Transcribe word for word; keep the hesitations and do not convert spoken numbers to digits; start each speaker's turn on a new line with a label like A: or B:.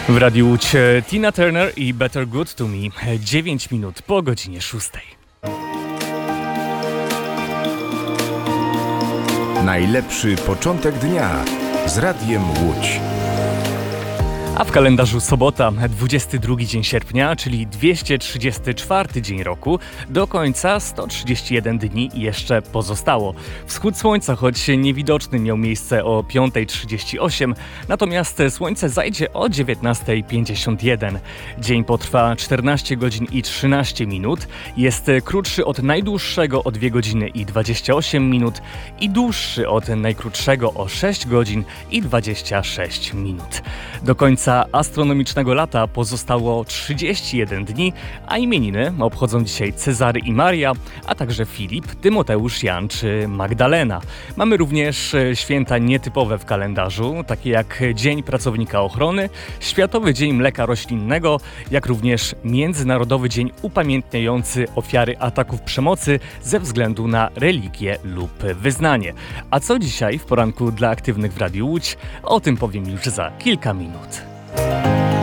A: W Radiu Łódź Tina Turner i Better Good to Me. dziewięć minut po godzinie szóstej.
B: Najlepszy początek dnia z Radiem Łódź.
A: A w kalendarzu sobota, dwudziesty drugi dzień sierpnia, czyli dwieście trzydziesty czwarty dzień roku, do końca sto trzydzieści jeden dni jeszcze pozostało. Wschód słońca, choć niewidoczny, miał miejsce o piąta trzydzieści osiem, natomiast słońce zajdzie o dziewiętnasta pięćdziesiąt jeden. Dzień potrwa czternaście godzin i trzynaście minut, jest krótszy od najdłuższego o dwie godziny i dwadzieścia osiem minut i dłuższy od najkrótszego o sześć godzin i dwadzieścia sześć minut. Do końca astronomicznego lata pozostało trzydzieści jeden dni, a imieniny obchodzą dzisiaj Cezary i Maria, a także Filip, Tymoteusz, Jan czy Magdalena. Mamy również święta nietypowe w kalendarzu, takie jak Dzień Pracownika Ochrony, Światowy Dzień Mleka Roślinnego, jak również Międzynarodowy Dzień upamiętniający ofiary ataków przemocy ze względu na religię lub wyznanie. A co dzisiaj w poranku dla aktywnych w Radiu Łódź? O tym powiem już za kilka minut.